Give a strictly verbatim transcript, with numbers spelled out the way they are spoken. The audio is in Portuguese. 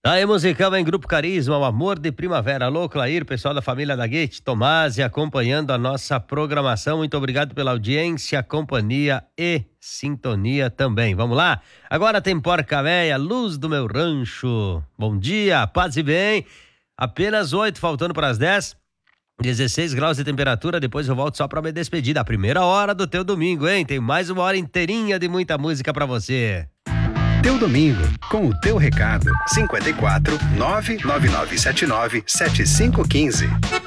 Aí, musicão em Grupo Carisma, o amor de primavera. Alô, Clair, pessoal da família da Guete, Tomás, e acompanhando a nossa programação. Muito obrigado pela audiência, companhia e sintonia também. Vamos lá? Agora tem Porca Véia, luz do meu rancho. Bom dia, paz e bem. Apenas oito, faltando para as dez. dezesseis graus de temperatura, depois eu volto só para me despedir da primeira hora do teu domingo, hein? Tem mais uma hora inteirinha de muita música para você. Teu domingo, com o teu recado. cinquenta e quatro, nove nove nove sete nove, sete cinco um cinco.